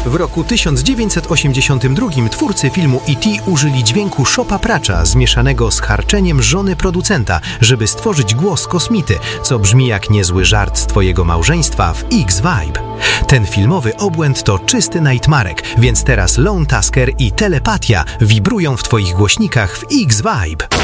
W roku 1982 twórcy filmu E.T. użyli dźwięku szopa pracza zmieszanego z harczeniem żony producenta, żeby stworzyć głos kosmity, co brzmi jak niezły żart z twojego małżeństwa w X-Vibe. Ten filmowy obłęd to czysty nightmarek, więc teraz Lone Tusker i telepatia wibrują w twoich głośnikach w X-Vibe.